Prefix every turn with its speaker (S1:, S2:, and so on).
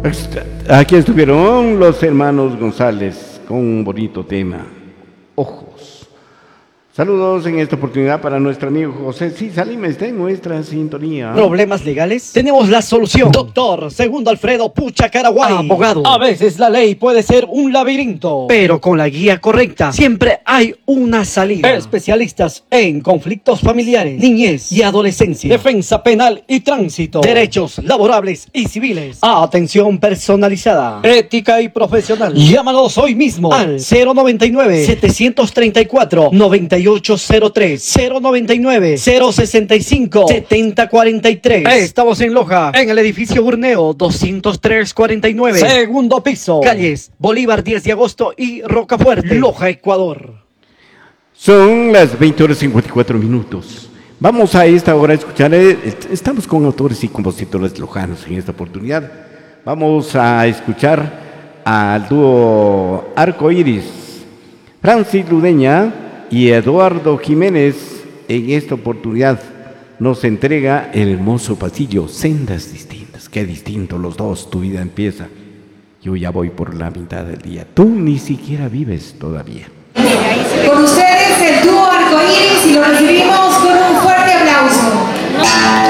S1: Aquí estuvieron los hermanos González con un bonito tema, Ojos. Saludos en esta oportunidad para nuestro amigo José Salima, está en nuestra sintonía.
S2: ¿Problemas legales? Tenemos la solución. Doctor Segundo Alfredo Pucha Caraguay, abogado. A veces la ley puede ser un laberinto, pero con la guía correcta siempre hay una salida. Especialistas en conflictos familiares, niñez y adolescencia, defensa penal y tránsito, derechos laborables y civiles, atención personalizada, ética y profesional. Llámanos hoy mismo al 099-734-9803, 099-065-7043. Estamos en Loja, en el edificio Burneo 203-49, segundo piso, calles Bolívar 10 de agosto y Rocafuerte, Loja, Ecuador.
S1: Son las 20:54. Vamos a esta hora a escuchar, estamos con autores y compositores lojanos en esta oportunidad. Vamos a escuchar al dúo Arco Iris, Francis Ludeña y Eduardo Jiménez. En esta oportunidad nos entrega el hermoso pasillo, sendas distintas. Qué distinto los dos, tu vida empieza. Yo ya voy por la mitad del día, tú ni siquiera vives todavía.
S3: Con ustedes el dúo Arco Iris y lo recibimos con un fuerte aplauso.